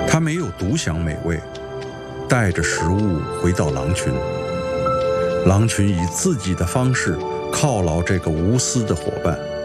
他没有独享美味，带着食物回到狼群。狼群以自己的方式犒劳这个无私的伙伴。